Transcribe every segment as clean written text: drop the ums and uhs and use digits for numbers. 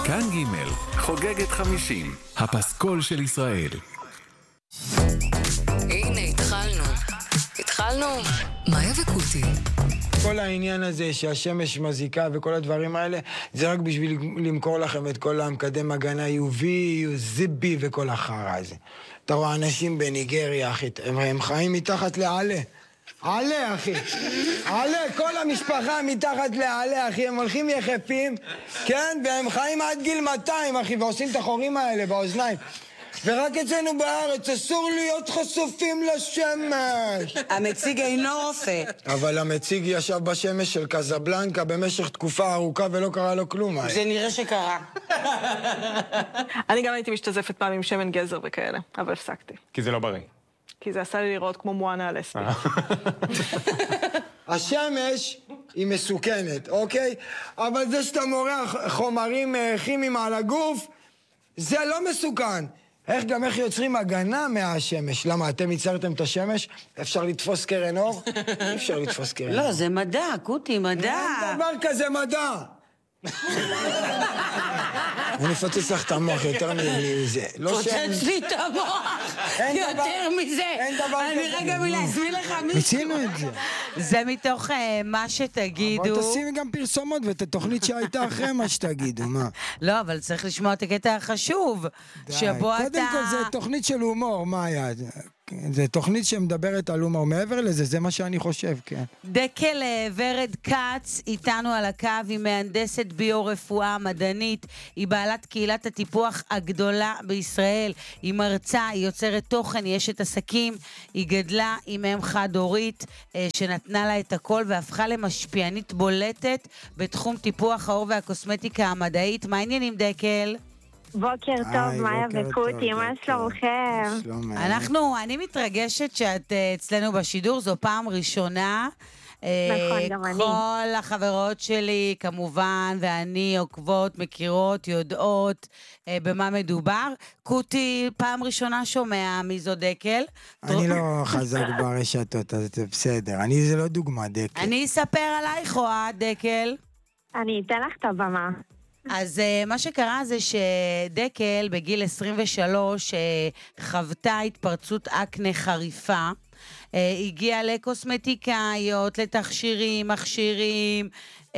כאן ג' חוגגת 50, הפסקול של ישראל. הנה, התחלנו. מאיה וקוטי. כל העניין הזה שהשמש מזיקה וכל הדברים האלה, זה רק בשביל למכור לכם את כל המקדם הגנה UV, UZB וכל החרא הזה. אתה רואה אנשים בניגריה, אחי, הם חיים מתחת לעלה. עלה, אחי. עלה, כל המשפחה מתחת לעלה, אחי. הם הולכים יחפים, כן? והם חיים עד גיל 200, אחי, ועושים את החורים האלה באוזניים. ורק אצלנו בארץ אסור להיות חשופים לשמש. המציג אינו רופא. אבל המציג ישב בשמש של קזבלנקה במשך תקופה ארוכה ולא קרה לו כלום. זה נראה שקרה. אני גם הייתי משתזפת פעם עם שמן גזר וכאלה, אבל הפסקתי. כי זה לא בריא. כי זה עשה לי לראות כמו מואנה הלסבית. השמש היא מסוכנת, אוקיי? אבל זה שאתה מורח חומרים כימיים על הגוף, זה לא מסוכן. איך יוצרים הגנה מהשמש? למה, אתם ייצרתם את השמש? אפשר לתפוס קרן אור? אי אפשר לתפוס קרן אור. לא, זה מדע, קוטי, מדע. אין דבר כזה מדע. אני אפוצץ לך את המוח יותר מזה. פוצץ לי את המוח. יותר מזה. אין דבר כזה. אני רגע מלהזמין לך מישהו. מצינו את זה. זה מתוך מה שתגידו. בוא תשימי גם פרסומות ואת התוכנית שהייתה אחרי מה שתגידו, מה? לא, אבל צריך לשמוע את הקטע החשוב. שבו אתה... קודם כל זה תוכנית של הומור, מה היה? זה תוכנית שמדברת על הומור. מעבר לזה, זה מה שאני חושב, כן. דקל ורד קץ איתנו על הקו, היא מהנדסת ביו-רפואה מדענית, היא בעלת קהילת הטיפוח הגדולה בישראל, היא מרצה, היא יוצרת תוכן, היא אשת עסקים, היא גדלה עם אם חד-הורית שנתנה לה את הכל והפכה למשפיענית בולטת בתחום טיפוח העור והקוסמטיקה המדעית. מה העניינים דקל? בוקר טוב, מאיה וקוטי, מה שלומכם? אני מתרגשת שאת אצלנו בשידור, זו פעם ראשונה. נכון, גם אני. כל החברות שלי, כמובן, ואני עוקבות, מכירות, יודעות במה מדובר. קוטי, פעם ראשונה שומע מי זו דקל. אני לא חזק ברשתות, אז זה בסדר. זה לא דוגמה, דקל. אני אספר עלייך, או דקל? אני אתן לך את הבמה. אז מה שקרה זה שדקל בגיל 23 חוותה התפרצות אקנה חריפה, הגיעה לקוסמטיקאיות, לתכשירים, מכשירים,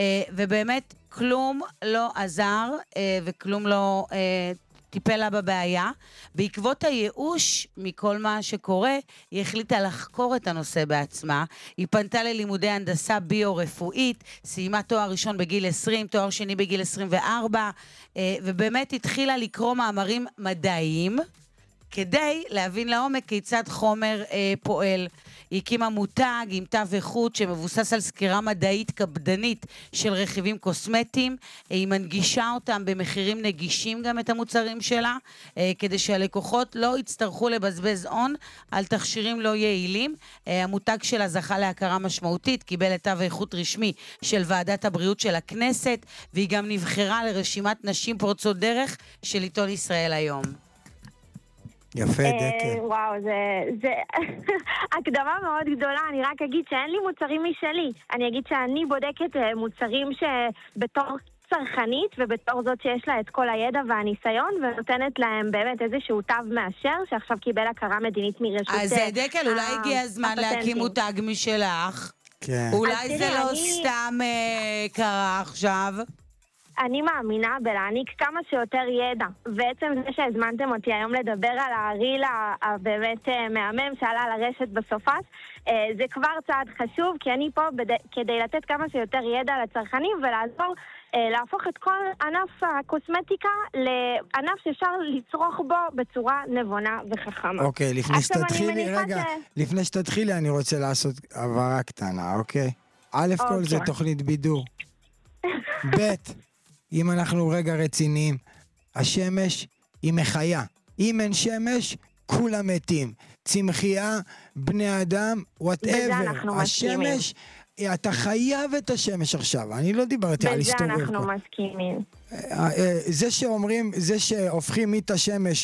ובאמת כלום לא עזר וכלום לא טיפל לה בבעיה. בעקבות הייאוש מכל מה שקורה, היא החליטה לחקור את הנושא בעצמה. היא פנתה ללימודי הנדסה ביו-רפואית, סיימה תואר ראשון בגיל 20, תואר שני בגיל 24, ובאמת התחילה לקרוא מאמרים מדעיים, כדי להבין לעומק כיצד חומר פועל. היא הקימה מותג עם תו איכות שמבוסס על סקירה מדעית קפדנית של רכיבים קוסמטיים. היא מנגישה אותם במחירים נגישים גם את המוצרים שלה, כדי שהלקוחות לא יצטרכו לבזבז הון על תכשירים לא יעילים. המותג שלה זכה להכרה משמעותית, קיבל את תו איכות רשמי של ועדת הבריאות של הכנסת, והיא גם נבחרה לרשימת נשים פורצות דרך של עיתון ישראל היום. יפה, דקל. וואו, זה הקדמה מאוד גדולה. אני רק אגיד שאין לי מוצרים משלי. אני אגיד שאני בודקת מוצרים שבתור צרכנית ובתור זאת שיש לה את כל הידע והניסיון, ונותנת להם באמת איזשהו תו מאשר שעכשיו קיבל הכרה מדינית מרשות אז דקל, אולי הגיע הזמן להקים מותג משלך? כן. אולי זה לא סתם קרה עכשיו? אני מאמינה בלהעניק כמה שיותר ידע, ועצם זה שהזמנתם אותי היום לדבר על הריל הבאמת מהמם שעלה על הרשת בסופת, זה כבר צעד חשוב, כי אני פה כדי לתת כמה שיותר ידע לצרכנים ולעזור להפוך את כל ענף הקוסמטיקה לענף שאפשר לצרוך בו בצורה נבונה וחכמה. אוקיי, לפני שתתחילי אני רוצה לעשות הבהרה קטנה, אוקיי? א' כל זה תוכנית בידור. ב' אם אנחנו רגע רציניים, השמש היא מחיה. אם אין שמש, כולם מתים. צמחייה, בני אדם, whatever. השמש, אתה חייב את השמש עכשיו. אני לא דיברתי על להסתובב פה. בזה אנחנו מסכימים. זה שאומרים, זה שהופכים את השמש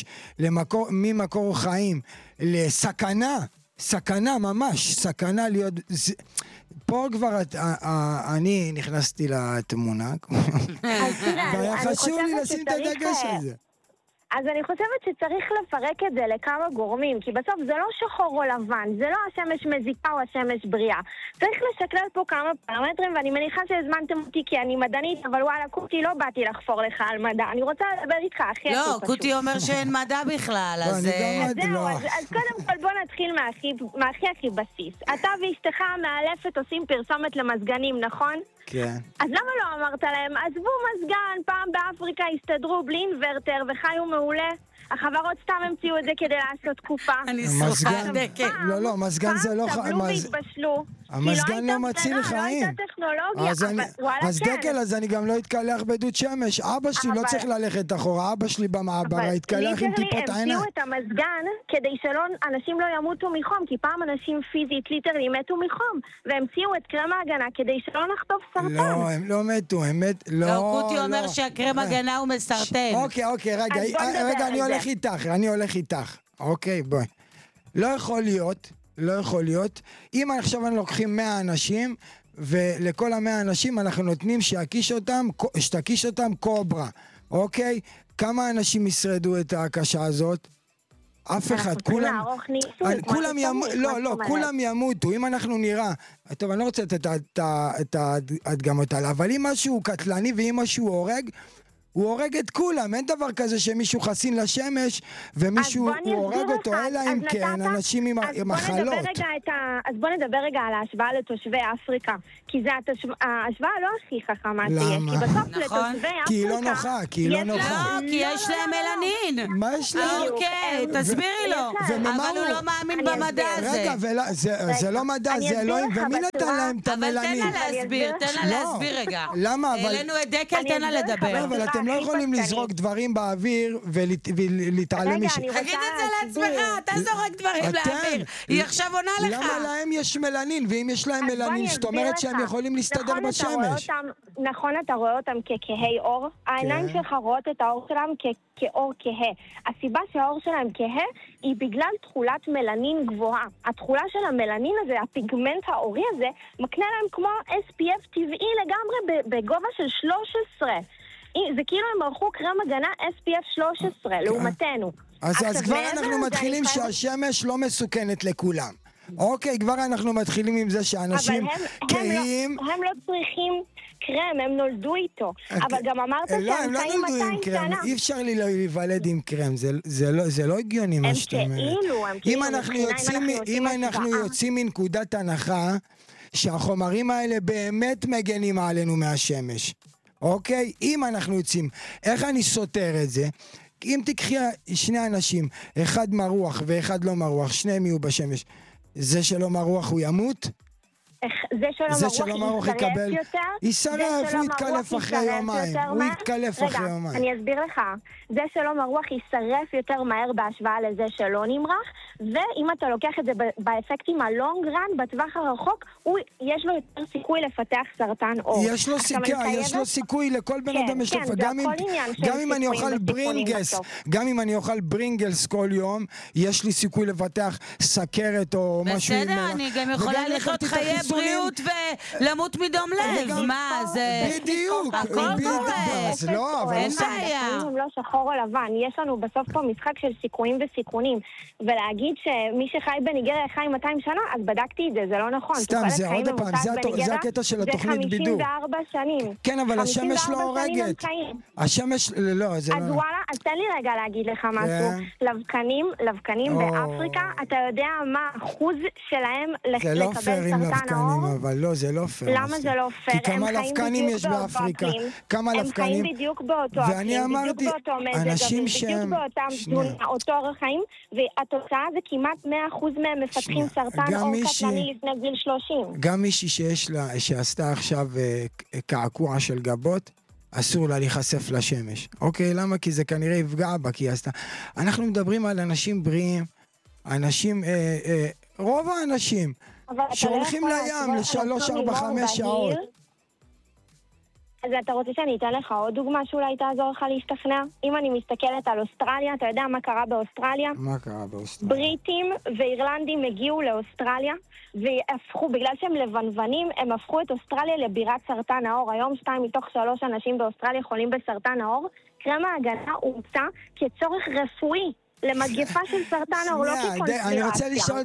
ממקור חיים לסכנה, סכנה ממש, סכנה להיות... פה כבר אני נכנסתי לתמונה, והיה חשוב לי לשים את הדגש הזה. אז אני חושבת שצריך לפרק את זה לכמה גורמים, כי בסוף זה לא שחור או לבן, זה לא השמש מזיקה או השמש בריאה. צריך לשקלל פה כמה פרמטרים, ואני מניחה שהזמנתם אותי כי אני מדענית, אבל וואלה, קוטי, לא באתי לחפור לך על מדע. אני רוצה לדבר איתך הכי הכי פשוט. לא, קוטי אומר שאין מדע בכלל, אז... אז קודם כל בוא נתחיל מהכי הכי בסיס. אתה ואשתך מאלפת עושים פרסומת למזגנים, נכון? כן. אז למה לא אמרת להם, עזבו מזגן, פעם באפריקה הסתדרו בלי אינוורטר וחיו מעולה? החברות סתם המציאו את זה כדי לעשות קופה. אני שרופה דקל. לא, מזגן זה לא... פעם סבלו והתבשלו. המזגן לא מציל חיים. לא הייתה טכנולוגיה, אבל וואלה כן. אז דקל, אז אני גם לא אתקלח בדוד שמש. אבא שלי לא צריך ללכת אחורה, אבא שלי במעברה התקלח עם טיפות עינה. המציאו את המזגן כדי שאנשים לא ימותו מחום, כי פעם אנשים פיזית ליטרלי מתו מחום, והמציאו את קרם ההגנה כדי שלא נחטוף סרטן. לא, הם לא מתו, לא, קוטי אומר שהקרם הגנה הוא מסרטן. אוקיי, רגע, אני הולך איתך. אוקיי, בואי. לא יכול להיות, אם עכשיו אנחנו לוקחים 100 אנשים, ולכל ה100 אנשים אנחנו נותנים שתקיש אותם קוברה, אוקיי? כמה אנשים ישרדו את הקשה הזאת? אף אחד, כולם ימותו, אם אנחנו נראה, טוב, אני לא רוצה את ההדגמות האלה, אבל אם משהו קטלני ואם משהו הוא הורג את כולם, אין דבר כזה שמישהו חסין לשמש ומישהו הורג אותו, אלא אם כן, אנשים עם מחלות. אז בוא נדבר רגע על ההשוואה לתושבי אפריקה, כי זה ההשוואה לא הכי חכמה תהיה, כי בסוף לתושבי אפריקה... כי היא לא נוחה, לא, כי יש להם מלנין. מה יש להם? אוקיי, תסבירי לו. אבל הוא לא מאמין במדע הזה. רגע, זה לא מדע, זה אלוהים, ומי נתן להם את המלנין? אבל תן לה להסביר רגע. למה? העלינו את דקל, תן לה לדבר. אבל אתם לא יכולים לזרוק דברים באוויר ולהתעלם משהו. תגיד את זה לעצמך, אתה זורק דברים לאוויר. היא עכשיו עונה לך. למה להם יש מלנין, ואם יש להם מלנין, זאת אומרת שהם יכולים להסתדר בשמש. נכון, אתה רואה אותם ככהי אור. העיניים שלך רואות את האור שלהם כאור כהה. הסיבה שהאור שלהם כהה היא בגלל תכולת מלנין גבוהה. התכולה של המלנין הזה, הפיגמנט האורי הזה, מקנה להם כמו SPF טבעי לגמרי בגובה של 13. זה כאילו הם ערכו קרם הגנה SPF 13, לעומתנו. אז כבר אנחנו מתחילים שהשמש לא מסוכנת לכולם. אוקיי, כבר אנחנו מתחילים עם זה שאנשים כהים... הם לא צריכים קרם, הם נולדו איתו. אבל גם אמרת שהם חיים 200 שנה. אי אפשר לי להיוולד עם קרם, זה לא הגיוני מה שאתה אומרת. הם כאילו, אם אנחנו יוצאים מנקודת הנחה שהחומרים האלה באמת מגנים עלינו מהשמש. אוקיי? אם אנחנו יוצאים, איך אני סותר את זה? אם תקחי שני אנשים, אחד מרוח ואחד לא מרוח, שניהם יהיו בשמש, זה שלא מרוח הוא ימות? זה שלא מרוח יקבל ישרף, הוא יתקלף אחרי יומיים. רגע, אני אסביר לך. זה שלא מרוח ישרף יותר מהר בהשוואה לזה שלא נמרח, ואם אתה לוקח את זה באפקטים הלונג רן, בטווח הרחוק, יש לו יותר סיכוי לפתח סרטן עור. יש לו סיכוי לכל בן אדם, גם אם אני אוכל ברינגלס כל יום, יש לי סיכוי לפתח סכרת או משהו. בסדר, אני גם יכולה לחיות חיי בריאות ולמות מדום לב. מה, זה... בדיוק. הכל קורה. אין בעיה. הם לא שחור או לבן. יש לנו בסוף פה משחק של סיכויים וסיכונים. ולהגיד שמי שחי בניגריה חי 200 שנה, אז בדקתי את זה, זה לא נכון. סתם, זה עוד פעם, זה הקטע של התוכנית בידור. זה 54 שנים. כן, אבל השמש לא הורגת. השמש, לא, זה לא... אז וואלה, אז תן לי רגע להגיד לך משהו. לבקנים באפריקה, אתה יודע מה האחוז שלהם לקבל סרטן העור? אבל לא, זה לא פייר. למה זה לא פייר? כי כמה לבקנים יש באפריקה? כמה לבקנים? הם חיים בדיוק באותו אקלים, בדיוק באותו מזג, בדיוק באותם אותו אורח חיים, והתוצאה זה כמעט 100% מהם מפתחים סרטן עור קטלני לפני גיל 30. גם מישהי שעשתה עכשיו קעקוע של גבות, אסור לה להיחשף לשמש. אוקיי, למה? כי זה כנראה יפגע בה, כי היא עשתה. אנחנו מדברים על אנשים בריאים, אנשים, רוב האנשים, שהולכים לים ל3, 4, 5 שעות. אז אתה רוצה שאני אתן לך עוד דוגמה שאולי תעזור לך להשתכנע? אם אני מסתכלת על אוסטרליה, אתה יודע מה קרה באוסטרליה? מה קרה באוסטרליה? בריטים ואירלנדים הגיעו לאוסטרליה, והפכו, בגלל שהם לבנוונים, הם הפכו את אוסטרליה לבירת סרטן העור. היום 2 מתוך 3 אנשים באוסטרליה חולים בסרטן העור. קרם ההגנה הומצא כצורך רפואי למגפה של סרטן העור, לא כקונספירציה. אני רוצה לשאול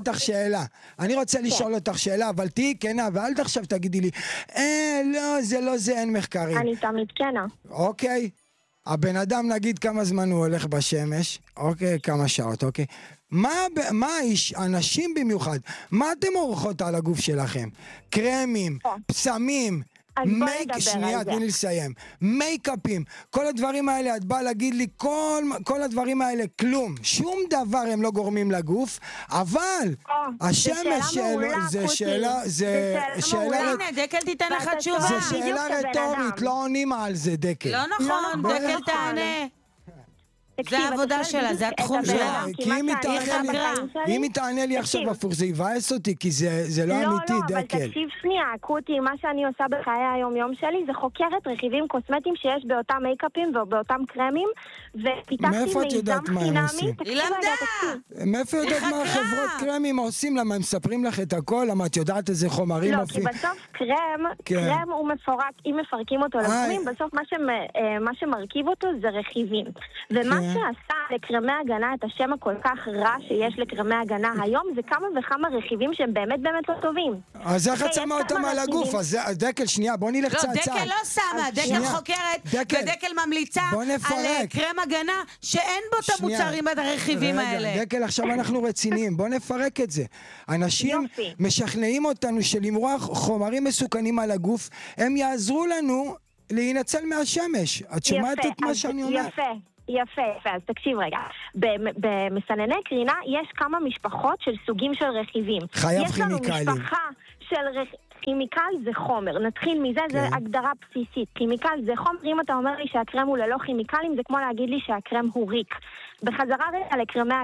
אותך שאלה, אבל תהי כנה, ואל עכשיו תגידי לי, לא, זה לא זה, אין מחקרים. אני תמיד כנה. אוקיי. הבן אדם נגיד כמה זמן הוא הולך בשמש, אוקיי, כמה שעות, אוקיי. מה אנשים במיוחד, מה אתם עורכות על הגוף שלכם? קרמים, פסמים, תני לי לסיים. מייקאפים, כל הדברים האלה, את באה להגיד לי, כל הדברים האלה, כלום. שום דבר הם לא גורמים לגוף, אבל השמש זה שאלה, הנה, דקל תיתן לך תשובה. זה שאלה רטורית, לא עונים על זה, דקל. לא נכון, דקל תענה. זה העבודה שלה, זה התחום שלה. כי אם היא תענה לי עכשיו הפוך, זה יבאס אותי, כי זה לא אמיתי, דקל. לא, אבל תקשיב שנייה, קוטי, מה שאני עושה בחיי היום-יום שלי, זה חוקרת רכיבים קוסמטיים שיש באותם מייקאפים ובאותם קרמים, ופיתחתי מיזם חינמי. היא למדה! מאיפה יודעת מה חברות קרמים עושים? למה הם מספרים לך את הכל? למה את יודעת איזה חומרים מופיעים? לא, כי בסוף קרם הוא מפורק, אם מפרקים אותו לחומים, בסוף מה שמרכיב אותו זה רכיבים. ומה שעשה לקרמי הגנה את השם הכל כך רע שיש לקרמי הגנה היום, זה כמה וכמה רכיבים שהם באמת לא טובים. אז איך את שמה אותם על הגוף? אז דקל, שנייה, בוא נלך צעד צעד. לא, דקל לא שמה, דקל חוקרת, ודקל ממליצה על קרם הגנה שאין בו את המוצרים את הרכיבים האלה. דקל, עכשיו אנחנו רציניים, בוא נפרק את זה. אנשים משכנעים אותנו שלמרוח חומרים מסוכנים על הגוף, הם יעזרו לנו להינצל מהשמש. את שומעת את מה שאני אומר? יפה, אז תקשיב רגע. במסנני קרינה יש כמה משפחות של סוגים של רכיבים. חייב כימיקלים. יש לנו משפחה של כימיקל זה חומר. נתחיל מזה, זה הגדרה בסיסית. כימיקל זה חומר. אם אתה אומר לי שהקרם הוא ללא כימיקלים, זה כמו להגיד לי שהקרם הוא ריק. בחזרה רגע לקרמי